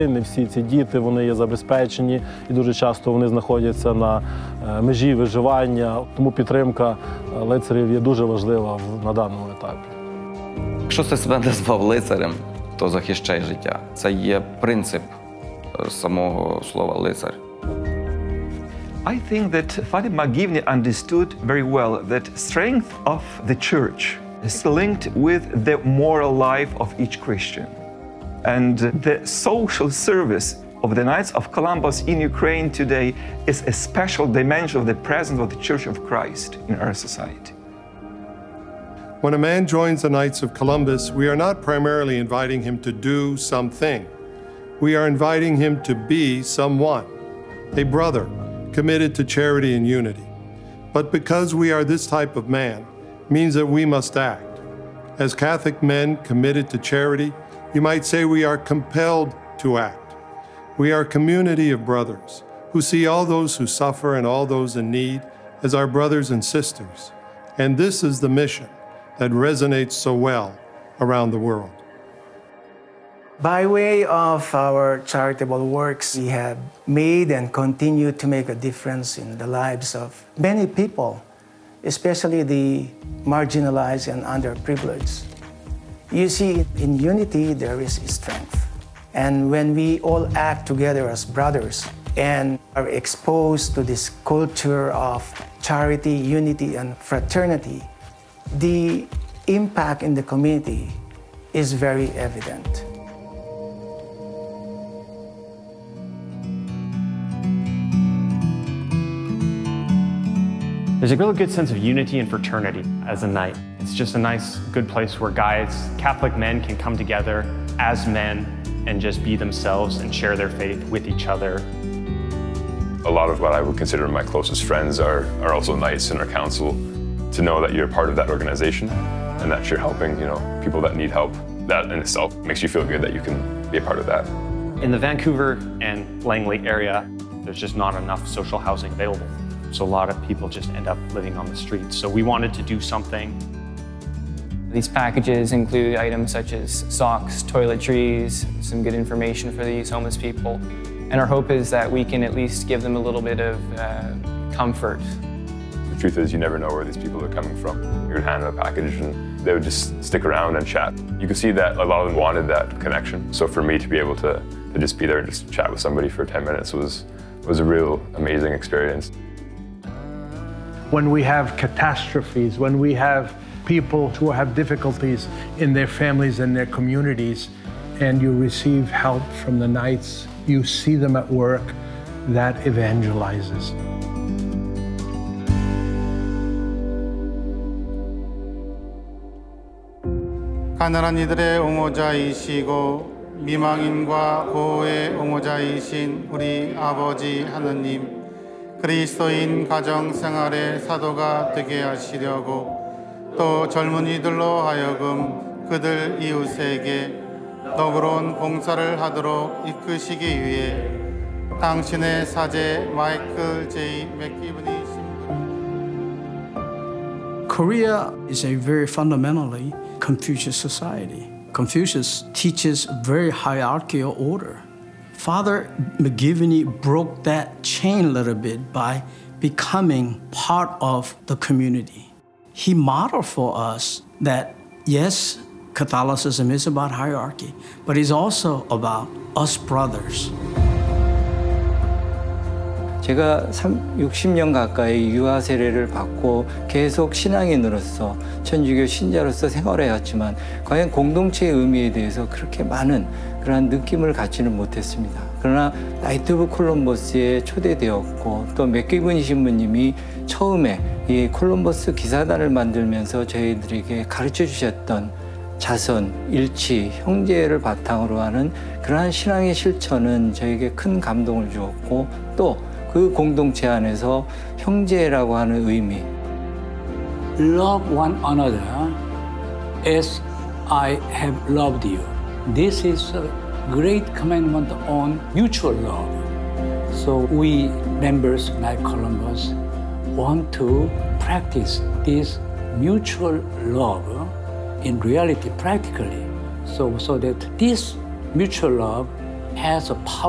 Не всі ці діти, вони є забезпечені і дуже часто вони знаходяться на межі виживання, тому підтримка лицарів є дуже важлива на даному етапі. Якщо ти себе назвав лицарем, то захищай життя. Це є принцип самого слова «лицар». I think that Father McGivney understood very well that strength of the church is linked with the moral life of each Christian. And the social service of the Knights of Columbus in Ukraine today is a special dimension of the presence of the Church of Christ in our society. When a man joins the Knights of Columbus, we are not primarily inviting him to do something. We are inviting him to be someone, a brother, committed to charity and unity. But because we are this type of man, means that we must act. As Catholic men committed to charity, you might say we are compelled to act. We are a community of brothers who see all those who suffer and all those in need as our brothers and sisters. And this is the mission that resonates so well around the world. By way of our charitable works, we have made and continue to make a difference in the lives of many people, especially the marginalized and underprivileged. You see, in unity, there is strength. And when we all act together as brothers and are exposed to this culture of charity, unity, and fraternity, the impact in the community is very evident. There's a really good sense of unity and fraternity as a Knight. It's just a nice, good place where guys, Catholic men, can come together as men and just be themselves and share their faith with each other. A lot of what I would consider my closest friends are also Knights in our council. To know that you're part of that organization and that you're helping, people that need help, that in itself makes you feel good that you can be a part of that. In the Vancouver and Langley area, there's just not enough social housing available. So a lot of people just end up living on the streets. So we wanted to do something. These packages include items such as socks, toiletries, some good information for these homeless people. And our hope is that we can at least give them a little bit of comfort. The truth is, you never know where these people are coming from. You would hand them a package and they would just stick around and chat. You could see that a lot of them wanted that connection. So for me to be able to just be there and just chat with somebody for 10 minutes was a real amazing experience. When we have catastrophes, when we have people who have difficulties in their families and their communities, and you receive help from the Knights, you see them at work, that evangelizes. 가난한 이들의 옹호자이시고 미망인과 고호의 옹호자이신 우리 아버지 하느님, 그리스도인 가정 생활의 사도가 되게 하시려고 또 젊은이들로 하여금 그들 이웃에게 너그러운 봉사를 하도록 이끄시기 위해 당신의 사제 마이클 제이 맥기브니신 Korea is a very fundamentally Confucius society. Confucius teaches very hierarchical order. Father McGivney broke that chain a little bit by becoming part of the community. He modeled for us that, yes, Catholicism is about hierarchy, but it's also about us brothers. 제가 60년 가까이 유아 세례를 받고 계속 신앙인으로서 천주교 신자로서 생활해왔지만 과연 공동체의 의미에 대해서 그렇게 많은 그러한 느낌을 갖지는 못했습니다. 그러나 나이트 오브 콜럼버스에 초대되었고 또 맥기브니 신부님이 처음에 이 콜럼버스 기사단을 만들면서 저희들에게 가르쳐 주셨던 자선, 일치, 형제를 바탕으로 하는 그러한 신앙의 실천은 저에게 큰 감동을 주었고 또 그 공동체 안에서 형제라고 하는 의미. Love one another as I have loved you. This is a great commandment on mutual love. So we members of Knights of Columbus want to practice this mutual love in reality, practically. So that this mutual love has a power